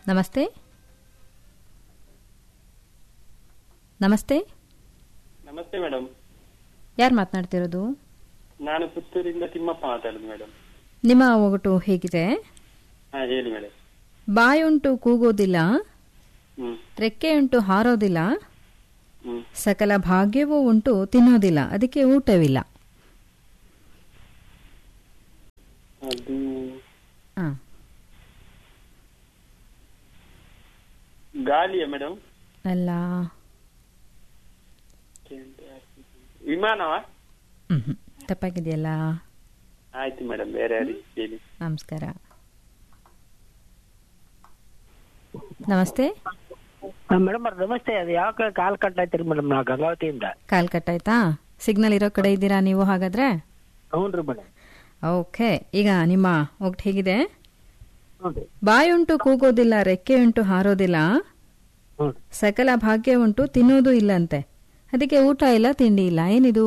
ನಮಸ್ತೆ. ನಮಸ್ತೆ ನಮಸ್ತೆ ಮೇಡಮ್. ಯಾರು ಮಾತನಾಡ್ತಿರೋದು? ನಾನು ಪುತ್ತೂರಿಂದ ತಿಮ್ಮಪ್ಪ ಮಾತಾಡುದು ಮೇಡಮ್. ನಿಮ್ಮ ಒಗಟು ಹೇಗಿದೆ? ಹೇಳಿ ಮೇಡಮ್. ಬಾಯುಂಟು ಕೂಗೋದಿಲ್ಲ, ಹ್ಮ್ ರೆಕ್ಕೆ ಉಂಟು ಹಾರೋದಿಲ್ಲ, ಹ್ಮ್ ಸಕಲ ಭಾಗ್ಯವೂ ಉಂಟು ತಿನ್ನೋದಿಲ್ಲ, ಅದಕ್ಕೆ ಊಟವಿಲ್ಲ. ಅದು ಆ, ಗಾಳಿಯ ಮೇಡಮ್? ಅಲ್ಲ. ವಿಮಾನವಾ? ತಪ್ಪಾಗಿದೆಯಲ್ಲ. ಆಯ್ತು ಮೇಡಮ್, ಬೇರೆ ಯಾರು ಹೇಳಿ. ನಮಸ್ಕಾರ. ನಮಸ್ತೆ ಮೇಡಮ್ ನಮಸ್ತೆ. ಅದು ಯಾವ ಕಾಲ್ ಕಟ್ ಆಯ್ತಿರಿ ಮೇಡಮ್? ನಾ ಗಂಗಾವತಿಯಿಂದ. ಕಾಲ್ ಕಟ್ಟಾಯ್ತಾ? ಸಿಗ್ನಲ್ ಇರೋ ಕಡೆ ಇದ್ದೀರಾ ನೀವು ಹಾಗಾದ್ರೆ? ಹ್ಞೂ ಮೇಡಮ್. ಓಕೆ, ಈಗ ನಿಮ್ಮ ಒಗಟು ಹೇಗಿದೆ? ಹ್ಞೂ ಬಾಯುಂಟು ಕೂಗೋದಿಲ್ಲ, ರೆಕ್ಕೆ ಉಂಟು ಹಾರೋದಿಲ್ಲ, ಹ್ಞೂ ಸಕಲ ಭಾಗ್ಯ ಉಂಟು ತಿನ್ನೋದು ಇಲ್ಲಂತೆ, ಅದಕ್ಕೆ ಊಟ ಇಲ್ಲ ತಿಂಡಿ ಇಲ್ಲ, ಏನಿದು?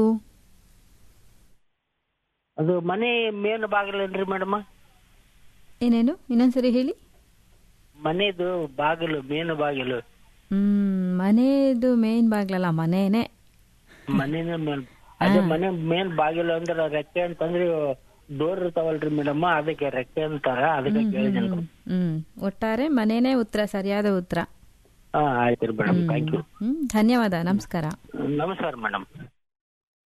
ಅದು ಮನೆ ಮೇನ್ ಬಾಗಿಲೇನ್ರಿ ಮೇಡಮ್? ಏನೇನು ಇನ್ನೊಂದ್ಸರಿ ಹೇಳಿ. ಮನೆದು ಬಾಗಿಲು, ಮೇನ್ ಬಾಗಿಲು. ಮನೆದು ಮೇನ್ ಬಾಗ್ಲಲ್ಲ, ಮನೇನೆ. ಮನೆನ ಮೇನ್. ಅದೇ ಮನೆ ಮೇನ್ ಬಾಗಿಲು ಅಂದ್ರೆ ರೆಕ್ಕೆ ಅಂತಂದ್ರೆ ಡೋರ್ ಇರ್ತಾವಲ್ರಿ ಮೇಡಮ್, ಅದಕ್ಕೆ ರೆಕ್ಕೆ ಅಂತಾರ, ಅದಕ್ಕೆ ಕೇಳಿದ್ದೀನಿ. ಒಟ್ಟಾರೆ ಮನೇನೆ ಉತ್ತರ, ಸರಿಯಾದ ಉತ್ತರ. ಆಯ್ತು ಮೇಡಮ್, ಥ್ಯಾಂಕ್ ಯು. ಧನ್ಯವಾದ, ನಮಸ್ಕಾರ. ನಮಸ್ಕಾರ ಮೇಡಮ್.